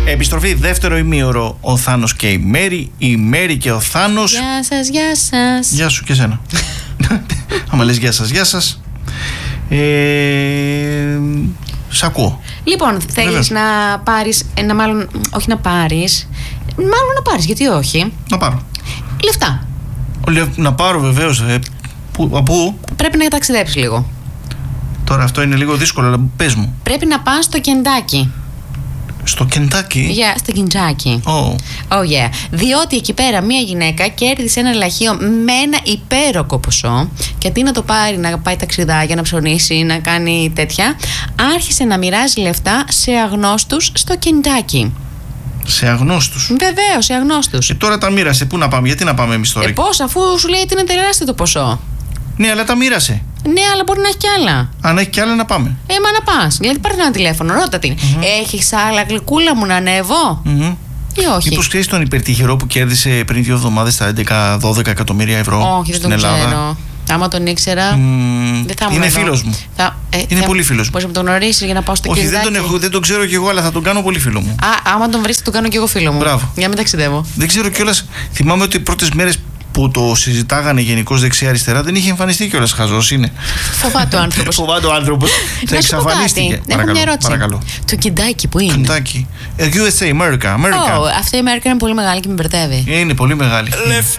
Επιστροφή δεύτερο ημίωρο. Ο Θάνος και η Μέρη. Η Μέρη και ο Θάνος. Γεια σας, γεια σας. Γεια σου και εσένα. Άμα λες γεια σας, γεια σας. Σ' ακούω. Λοιπόν, θέλεις να πάρεις, όχι να πάρεις, μάλλον να πάρεις, γιατί όχι. Να πάρω. Λεφτά. Να πάρω βεβαίως. Από πού? Πρέπει να ταξιδέψεις λίγο. Τώρα αυτό είναι λίγο δύσκολο, αλλά πες μου. Πρέπει να πας στο Κεντάκι. Στο Κεντάκι? Στο Κεντάκι. Oh, yeah. Διότι εκεί πέρα μία γυναίκα κέρδισε ένα λαχείο με ένα υπέροχο ποσό και αντί να το πάρει να πάει ταξιδάκια, να ψωνίσει, να κάνει τέτοια, άρχισε να μοιράζει λεφτά σε αγνώστους στο Κεντάκι. Σε αγνώστους? Βεβαίως, σε αγνώστους. Τώρα τα μοίρασε. Πού να πάμε, γιατί να πάμε εμείς τώρα? Πώς, αφού σου λέει ότι είναι τεράστιο το ποσό. Ναι, αλλά τα μοίρασε. Ναι, αλλά μπορεί να έχει κι άλλα. Αν έχει κι άλλα, να πάμε. Μα να πας. Δηλαδή, πάρε ένα τηλέφωνο, ρώτα την. Έχεις άλλα, γλυκούλα μου, να ανέβω? Ή όχι? Μήπως ξέρεις τον υπερτυχερό που κέρδισε πριν 2 εβδομάδες τα 11-12 εκατομμύρια ευρώ? Όχι, στην δεν τον Ελλάδα. ξέρω. Άμα τον ήξερα. Δεν θα είναι φίλος μου. Είναι πολύ φίλος μου. Μπορείς να τον γνωρίσεις για να πάω στο Κεντάκι? Όχι, δεν τον ξέρω κι εγώ, αλλά θα τον κάνω πολύ φίλο μου. Άμα τον βρεις, θα τον κάνω κι εγώ φίλο μου. Μπράβο. Για να μην ταξιδεύω. Δεν ξέρω κιόλας. Θυμάμαι ότι οι πρώτες μέρες που το συζητάγανε γενικώς δεξιά-αριστερά δεν είχε εμφανιστεί κιόλας. Χαζός είναι. Φοβάται ο άνθρωπος. Φοβάται ο άνθρωπος. Θα εξαφανίστηκε. Έχω μια ερώτηση. Το Κεντάκι που είναι? Κεντάκι. USA, America. Αυτό η America είναι πολύ μεγάλη και με μπερδεύει. Είναι πολύ μεγάλη.